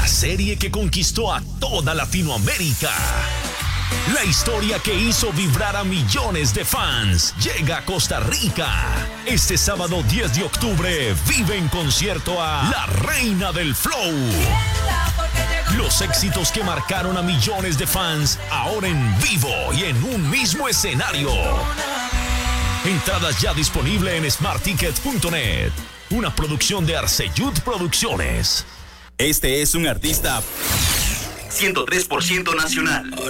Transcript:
serie que conquistó a toda Latinoamérica. La historia que hizo vibrar a millones de fans llega a Costa Rica. Este sábado 10 de octubre vive en concierto a la reina del flow. Los éxitos que marcaron a millones de fans ahora en vivo y en un mismo escenario. Entradas ya disponible en smartticket.net. Una producción de Arceyud Producciones. Este es un artista 103% nacional.